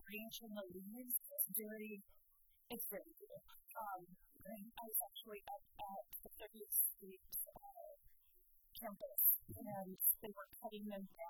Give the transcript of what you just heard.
branch and the leaves it's very cool. I was actually up at the 30th Street campus, and they were cutting them down.